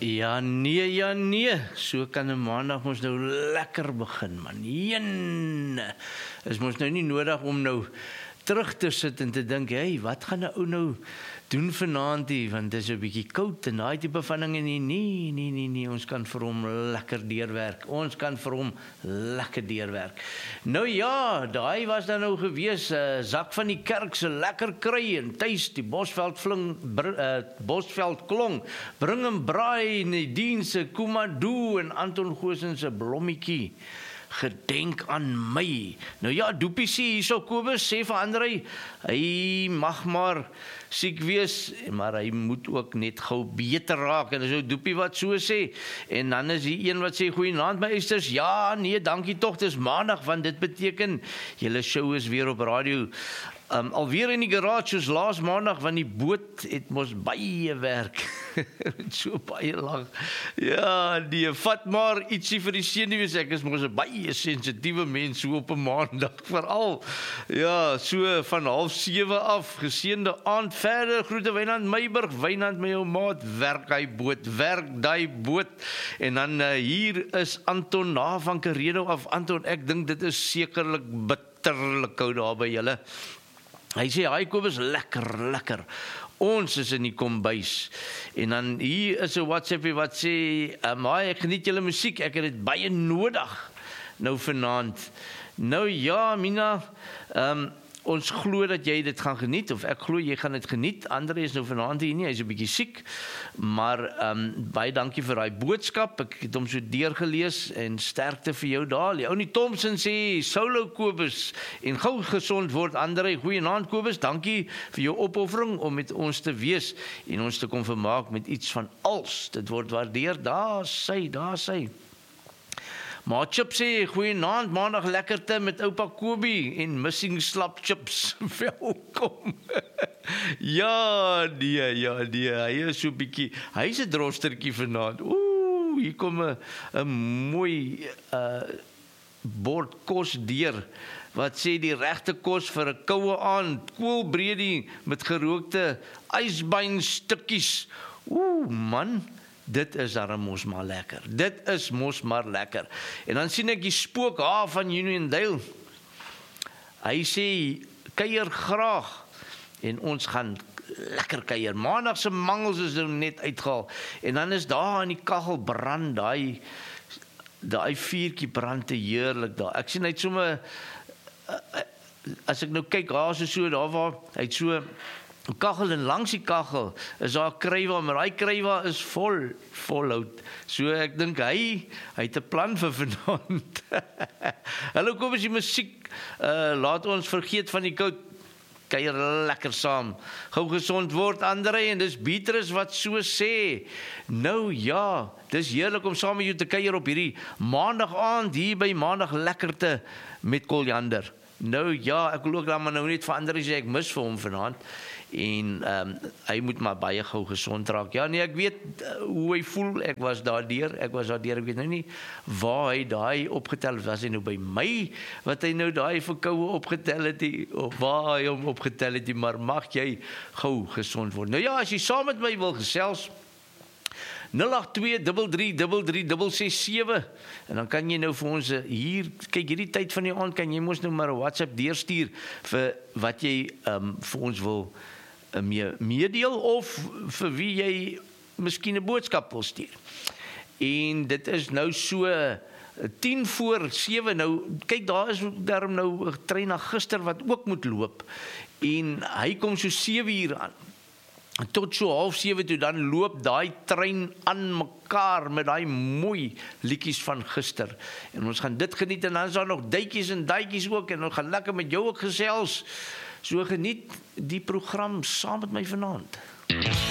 Ja nee, so kan 'n maandag ons nou lekker begin, man. Is ons nou nie nodig om nou terug te sit en te dink, hey, wat gaan 'n ou nou doen vanaand hier, want dit is 'n bietjie koud en daai tipe van dinge nie. Nee, ons kan vir hom lekker deurwerk. Nou ja, daai was dan nou gewees, Zak van die Kerk se lekker kry en tuis die Bosveld klong, bring hom braai in die diense, Kumado en Anton Goosen se blommetjie. Gedenk aan my. Nou ja, Doopie sê hierso Kobus sê vir Andrei, hy mag maar siek wees, maar hy moet ook net gou beter raak. En so Doopie wat so sê. En dan is die een wat sê goeienaand my Esters. Ja, nee, dankie tog, dis maandag, want dit beteken julle show is weer op radio. Alweer in die garage soos laas maandag, want die boot het mos baie werk. So baie lang. Ja, nee, vat maar ietsie vir die senuwees. Ek is mos 'n baie sensitiewe mens so op 'n maandag, veral. Ja, so van 6:30 af, geseënde aand verder. Groete Wynand Meiburg, Wynand my ou maat, werk daai boot. En dan hier is Anton na van Karedo af. Anton, ek dink dit is sekerlik bitterlik koud daar by julle. Hy sê, hy Kobus, lekker. Ons is in die kombuis. En dan hier is 'n WhatsAppie wat sê, ek geniet julle musiek, ek het dit baie nodig nou vanaand. Nou ja, Mina, ons glo dat jy dit gaan geniet, of ek glo jy gaan dit geniet. Andre is nou vanaand hier nie, hy is 'n bietjie siek, maar baie dankie vir daai boodskap. Ek het hom so deurgelees en sterkte vir jou daar. Die ounie Thompson sê, solo Kobus, en gou gesond word Andre. Goeienaand Kobus, dankie vir jou opoffering om met ons te wees en ons te kom vermaak met iets van als. Dit word waardeer, daar sy. Maar Chip sê, goeienaand, maandag lekkerte met oupa Kobie en missing slap chips. Welkom. Ja, nee, hy is so bietjie, hy is 'n drostertjie vanaand. Hier kom 'n mooi bord kos deur, wat sê die regte kos vir 'n koue aand, koolbredie met gerookte ysbeinstukkies. Man, dit is darem mos maar lekker. En dan sien ek die spook van Uniondale. Hy sê, kuier graag. En ons gaan lekker kuier. Maandag se mangels is nou net uitgehaal. En dan is daar in die kachel brand, daai vuurtjie brand te heerlik daar. Ek sien hy het sommer, as ek nou kyk, daar waar, hy het so kachel en langs die kachel is daar 'n krywa, maar daai krywa is vol hout. So ek dink hy het 'n plan vir vanaand. Hallo, kom as die musiek, laat ons vergeet van die koud, kuier lekker saam. Gou gesond word Andre, en dis Beatrice wat so sê. Nou ja, dis heerlik om saam met jou te kuier op hierdie maandag aand hier by Maandag Lekkerte met Koljander. Nou ja, ek wil ook dan maar nou net vir Andre sê, ek mis vir hom vanaand. En hy moet maar baie gou gesond raak. Ja nee, ek weet hoe hy voel. Ek was daardeur, ek weet nou nie waar hy daai opgetel het. Was hy nou by my wat hy nou daai verkoue opgetel het, of waar hy hom opgetel het, maar mag jy gou gesond word. Nou ja, as jy saam met my wil gesels, 082333367, en dan kan jy nou vir ons hier, kyk hierdie tyd van die aand, kan jy mos nou maar 'n WhatsApp deurstuur vir wat jy vir ons wil meedeel, of vir wie jy miskien 'n boodskap wil stuur. En dit is nou so 6:50. Nou kyk, daar is daarom nou 'n trein na gister wat ook moet loop, en hy kom so 7:00 aan. Tot so 6:30 toe, dan loop daai trein aan mekaar met daai mooi liedjies van gister. En ons gaan dit geniet, en dan is daar nog duitjies en daitjies ook, en ons gaan lekker met jou ook gesels. So geniet die program saam met my vanaand.